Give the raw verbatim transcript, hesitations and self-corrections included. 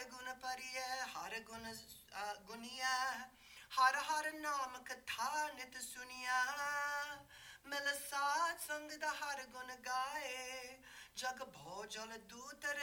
ਗੁਣ ਭਰੀਐ ਹਰ ਗੁਣ ਅ, ਗੁਨੀਐ ਹਰ ਹਰ ਨਾਮ ਕਥਾ ਨਿਤ ਸੁਣੀਐ ਮਿਲ ਸਾਧ ਸੰਗ ਦਾ ਹਰ ਗੁਣ ਗਾਏ ਜਗ ਭੋ ਜਲ ਦੂਤ